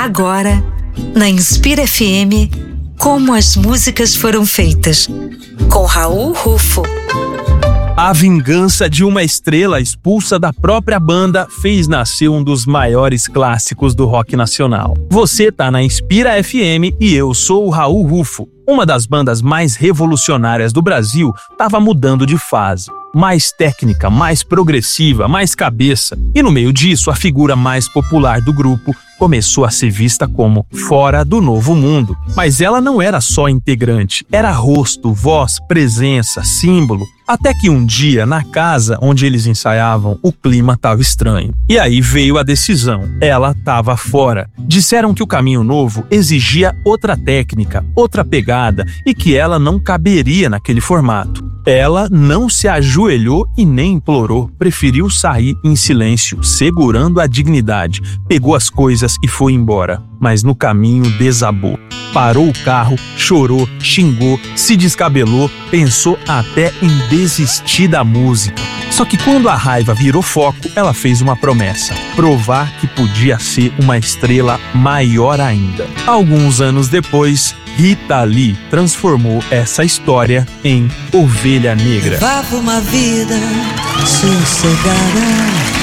Agora, na Inspira FM, Como as Músicas Foram Feitas, com Raul Rufo. A vingança de uma estrela expulsa da própria banda fez nascer um dos maiores clássicos do rock nacional. Você tá na Inspira FM e eu sou o Raul Rufo. Uma das bandas mais revolucionárias do Brasil estava mudando de fase. Mais técnica, mais progressiva, mais cabeça. E no meio disso, a figura mais popular do grupo começou a ser vista como fora do novo mundo. Mas ela não era só integrante, era rosto, voz, presença, símbolo. Até que um dia, na casa onde eles ensaiavam, o clima estava estranho. E aí veio a decisão. Ela estava fora. Disseram que o Caminho Novo exigia outra técnica, outra pegada e que ela não caberia naquele formato. Ela não se ajoelhou e nem implorou, preferiu sair em silêncio, segurando a dignidade, pegou as coisas e foi embora. Mas no caminho desabou. Parou o carro, chorou, xingou, se descabelou, pensou até em desistir da música. Só que quando a raiva virou foco, ela fez uma promessa: provar que podia ser uma estrela maior ainda. Alguns anos depois, Rita Lee transformou essa história em Ovelha Negra. Levava uma vida sossegada,